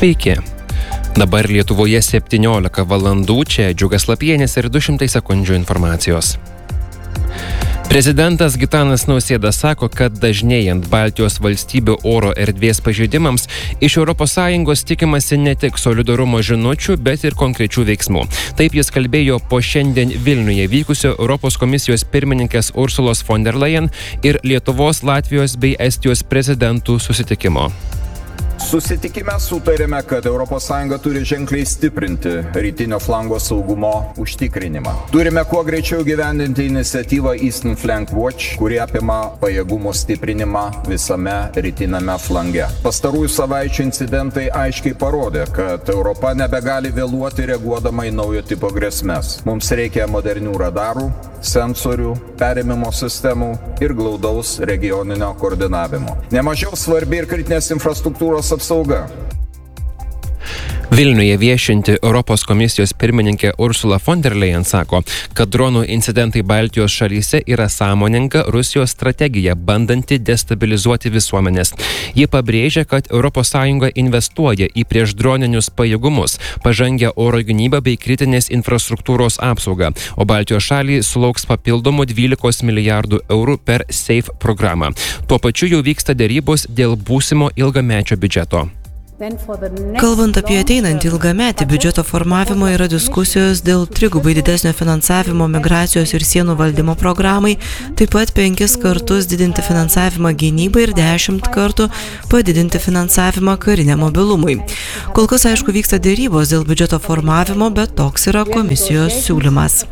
Sveiki. Dabar Lietuvoje 17 valandų, čia Džiugas Lapienis ir 200 sekundžių informacijos. Prezidentas Gitanas Nausėda sako, kad dažnėjant Baltijos valstybių oro erdvės pažeidimams iš ES tikimasi ne tik solidarumo žinučių, bet ir konkrečių veiksmų. Taip jis kalbėjo po šiandien Vilniuje vykusio Europos komisijos pirmininkės Ursulos von der Leyen ir Lietuvos, Latvijos bei Estijos prezidentų susitikimo. Susitikime sutarėme, kad ES turi ženkliai stiprinti rytinio flango saugumo užtikrinimą. Turime kuo greičiau gyvendinti iniciatyvą Eastern Flank Watch, kuri apima pajėgumų stiprinimą visame rytiname flange. Pastarųjų savaičių incidentai aiškiai parodė, kad Europa nebegali vėluoti reaguodama į naujo tipo grėsmes. Mums reikia modernių radarų, sensorių, perėmimo sistemų ir glaudaus regioninio koordinavimo. Nemažiau svarbi ir kritinės infrastruktūros apsauga. Vilniuje viešinti Europos komisijos pirmininkė Ursula von der Leyen sako, kad dronų incidentai Baltijos šalyse yra sąmoninga Rusijos strategija, bandanti destabilizuoti visuomenės. Ji pabrėžia, kad ES investuoja į priešdroninius pajėgumus, pažangę oro gynybą bei kritinės infrastruktūros apsaugą, o Baltijos šalys sulauks papildomų 12 milijardų eurų per SAFE programą. Tuo pačiu jau vyksta derybos dėl būsimo ilgamečio biudžeto. Kalbant apie ateinantį ilgametį biudžeto formavimą, yra diskusijos dėl trigubai didesnio finansavimo migracijos ir sienų valdymo programai, taip pat 5 kartus didinti finansavimą gynybai ir 10 kartų padidinti finansavimą kariniam mobilumui. Kol kas, aišku, vyksta dėrybos dėl biudžeto formavimo, bet toks yra komisijos siūlymas.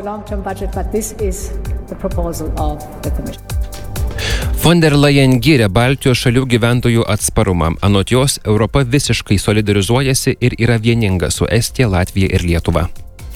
Von der Leyen gyrė Baltijos šalių gyventojų atsparumą. Anot jos, Europa visiškai solidarizuojasi ir yra vieninga su Estija, Latvija ir Lietuva.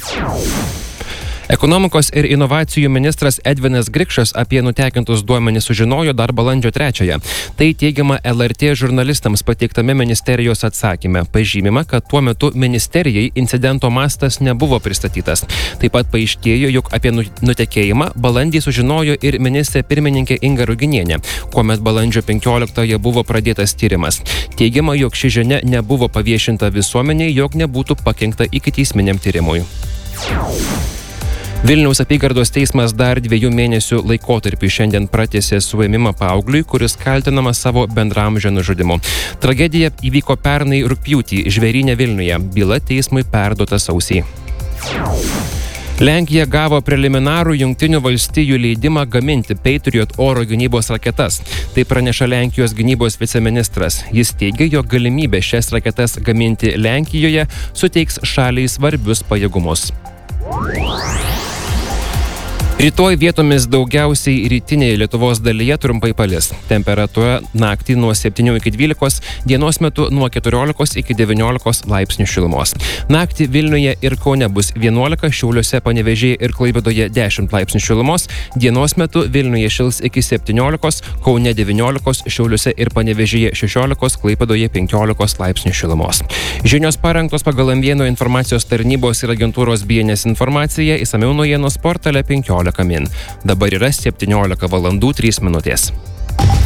Ekonomikos ir inovacijų ministras Edvinas Grikšas apie nutekintus duomenis sužinojo dar balandžio 3-ąją. Tai teigiama LRT žurnalistams pateiktame ministerijos atsakyme. Pažymima, kad tuo metu ministerijai incidento mastas nebuvo pristatytas. Taip pat paaiškėjo, jog apie nutekėjimą balandį sužinojo ir ministrė pirmininkė Inga Ruginienė, kuomet balandžio 15-ąją buvo pradėtas tyrimas. Teigiama, jog ši žinia nebuvo paviešinta visuomeniai, jog nebūtų pakenkta ikiteisminiam tyrimui. Vilniaus apygardos teismas dar 2 mėnesių laikotarpį šiandien pratęsė suėmimą paaugliui, kuris kaltinamas savo bendramžio nužudymu. Tragedija įvyko pernai rugpjūtį Žvėryne Vilniuje. Byla teismui perduota sausį. Lenkija gavo preliminarų Jungtinių valstijų leidimą gaminti Patriot oro gynybos raketas. Tai praneša Lenkijos gynybos viceministras. Jis teigia, jog galimybė šias raketas gaminti Lenkijoje suteiks šaliai svarbius pajėgumus. Rytoj vietomis daugiausiai rytinėje Lietuvos dalyje trumpai palis. Temperatūra naktį nuo 7 iki 12, dienos metu nuo 14 iki 19 laipsnių šilumos. Naktį Vilniuje ir Kaune bus 11, Šiauliuose, Panevėžyje ir Klaipėdoje 10 laipsnių šilumos. Dienos metu Vilniuje šils iki 17, Kaune 19, Šiauliuose ir Panevėžyje 16, Klaipėdoje 15 laipsnių šilumos. Žinios parengtos pagal M1 informacijos tarnybos ir agentūros BNS informaciją, išsamiau naujienos portale 15 min. Dabar yra 17 valandų 3 minutės.